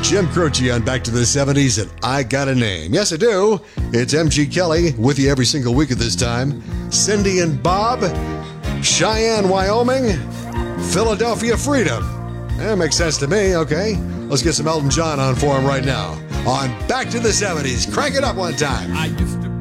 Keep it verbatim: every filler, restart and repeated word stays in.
Jim Croce on Back to the seventies, and I Got a Name. Yes, I do. It's M G Kelly with you every single week at this time. Cindy and Bob, Cheyenne, Wyoming, Philadelphia Freedom. That makes sense to me, okay? Let's get some Elton John on for him right now. On Back to the seventies. Crank it up one time. I used to